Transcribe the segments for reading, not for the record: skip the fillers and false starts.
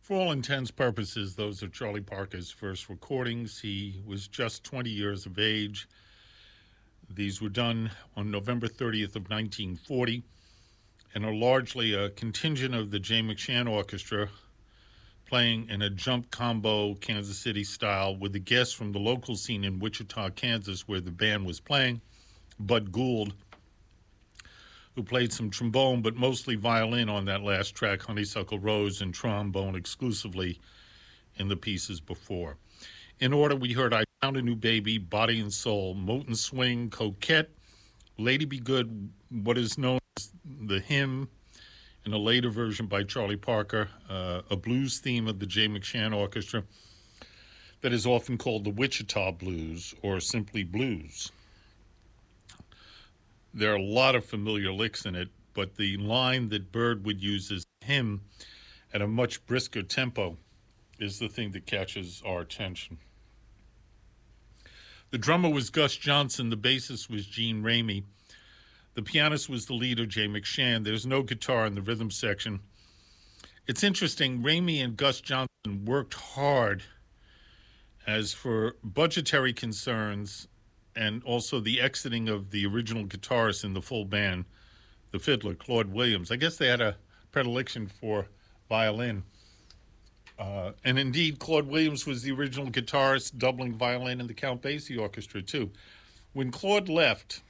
For all intents purposes, those are Charlie Parker's first recordings. He was just 20 years of age. These were done on November 30th of 1940 and are largely a contingent of the Jay McShann Orchestra playing in a jump combo Kansas City style with the guests from the local scene in Wichita, Kansas, where the band was playing, Bud Gould, who played some trombone but mostly violin on that last track, Honeysuckle Rose, and trombone exclusively in the pieces before. In order, we heard I Found a New Baby, Body and Soul, Moten Swing, Coquette, Lady Be Good, what is known as the hymn, in a later version by Charlie Parker, a blues theme of the Jay McShann Orchestra that is often called the Wichita Blues or simply blues. There are a lot of familiar licks in it, but the line that Bird would use as hymn at a much brisker tempo is the thing that catches our attention. The drummer was Gus Johnson, the bassist was Gene Ramey. The pianist was the leader, Jay McShann. There's no guitar in the rhythm section. It's interesting, Ramey and Gus Johnson worked hard as for budgetary concerns and also the exiting of the original guitarist in the full band, the fiddler, Claude Williams. I guess they had a predilection for violin. And indeed, Claude Williams was the original guitarist, doubling violin in the Count Basie Orchestra, too. When Claude left,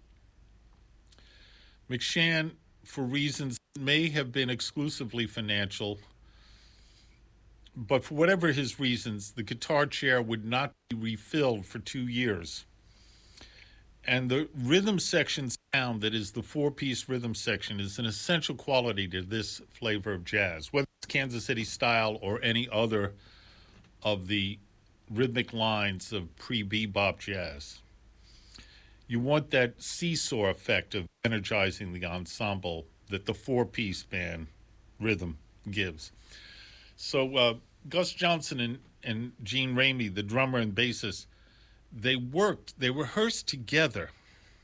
McShann, for reasons that may have been exclusively financial, but for whatever his reasons, the guitar chair would not be refilled for 2 years. And the rhythm section sound that is the four-piece rhythm section is an essential quality to this flavor of jazz, whether it's Kansas City style or any other of the rhythmic lines of pre-bebop jazz. You want that seesaw effect of energizing the ensemble that the four-piece band rhythm gives. So Gus Johnson and Gene Ramey, the drummer and bassist, they rehearsed together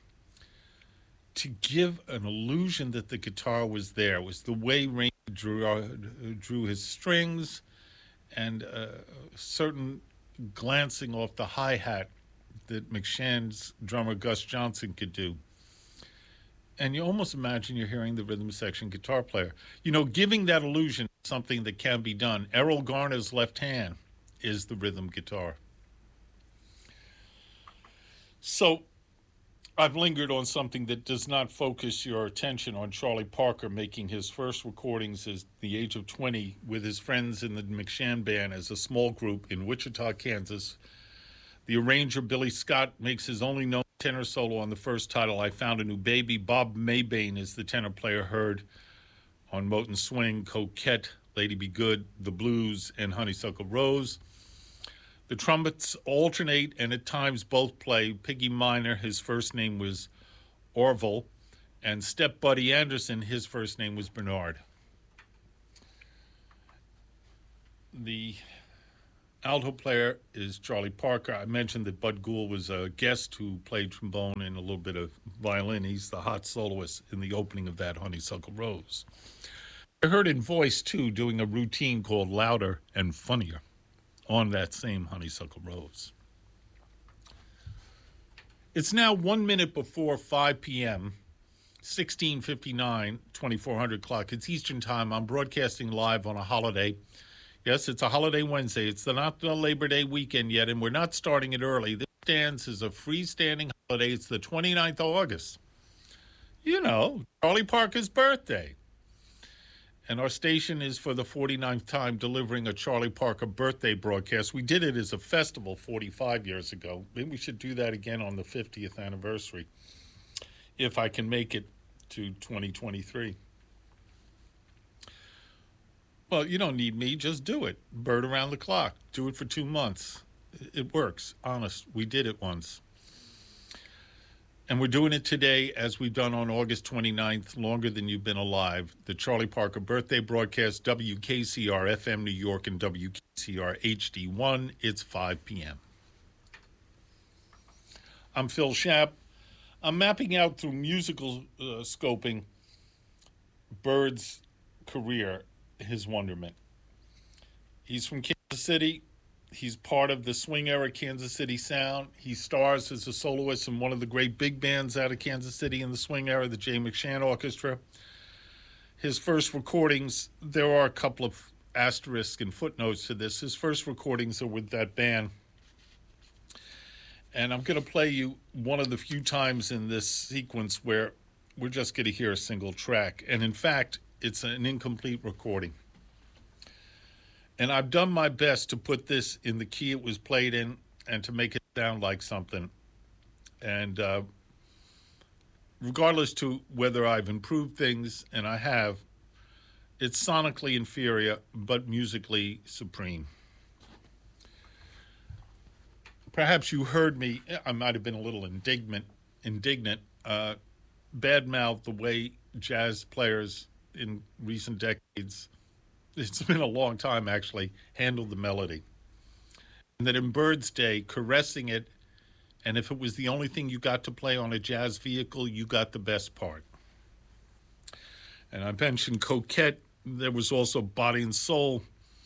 to give an illusion that the guitar was there. It was the way Ramey drew his strings and certain glancing off the hi-hat that McShann's drummer Gus Johnson could do. And you almost imagine you're hearing the rhythm section guitar player. You know, giving that illusion is something that can be done. Errol Garner's left hand is the rhythm guitar. So I've lingered on something that does not focus your attention on Charlie Parker making his first recordings at the age of 20 with his friends in the McShann Band as a small group in Wichita, Kansas. The arranger, Billy Scott, makes his only known tenor solo on the first title, I Found a New Baby. Bob Mabane is the tenor player heard on Moten Swing, Coquette, Lady Be Good, The Blues, and Honeysuckle Rose. The trumpets alternate and at times both play. Piggy Minor, his first name was Orville, and Step Buddy Anderson, his first name was Bernard. The alto player is Charlie Parker. I mentioned that Bud Gould was a guest who played trombone and a little bit of violin. He's the hot soloist in the opening of that Honeysuckle Rose. I heard in voice, too, doing a routine called Louder and Funnier on that same Honeysuckle Rose. It's now 1 minute before 5 p.m., 16:59, 2400 clock. It's Eastern Time. I'm broadcasting live on a holiday. Yes, it's a holiday Wednesday. It's not the Labor Day weekend yet, and we're not starting it early. This stands as a freestanding holiday. It's the 29th of August. You know, Charlie Parker's birthday. And our station is for the 49th time delivering a Charlie Parker birthday broadcast. We did it as a festival 45 years ago. Maybe we should do that again on the 50th anniversary, if I can make it to 2023. Well, you don't need me. Just do it. Bird around the clock. Do it for 2 months. It works. Honest. We did it once. And we're doing it today as we've done on August 29th, longer than you've been alive. The Charlie Parker birthday broadcast, WKCR FM New York and WKCR HD1. It's 5 p.m. I'm Phil Schapp. I'm mapping out through musical scoping Bird's career, his wonderment. He's from Kansas City. He's part of the swing era Kansas City sound. He stars as a soloist in one of the great big bands out of Kansas City in the swing era, the Jay McShann Orchestra. His first recordings, there are a couple of asterisks and footnotes to this. His first recordings are with that band. And I'm going to play you one of the few times in this sequence where we're just going to hear a single track. And in fact, it's an incomplete recording. And I've done my best to put this in the key it was played in and to make it sound like something. And regardless to whether I've improved things, and I have, it's sonically inferior, but musically supreme. Perhaps you heard me, I might have been a little indignant, badmouth the way jazz players in recent decades, it's been a long time actually, handled the melody. And that in Bird's day, caressing it, and if it was the only thing you got to play on a jazz vehicle, you got the best part. And I mentioned Coquette, there was also Body and Soul,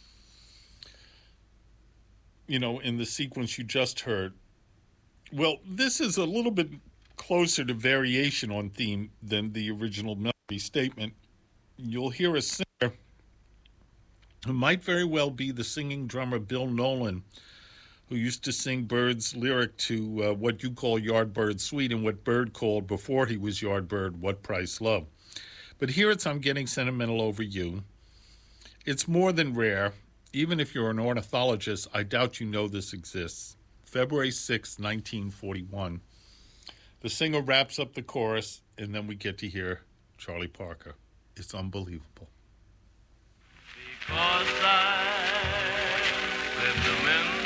in the sequence you just heard. Well, this is a little bit closer to variation on theme than the original melody statement. You'll hear a singer who might very well be the singing drummer Bill Nolan, who used to sing Bird's lyric to What You Call Yardbird Sweet and what Bird called before he was Yardbird, What Price Love. But here it's I'm Getting Sentimental Over You. It's more than rare. Even if you're an ornithologist, I doubt you know this exists. February 6, 1941. The singer wraps up the chorus, and then we get to hear Charlie Parker. It's unbelievable. Because I sentimental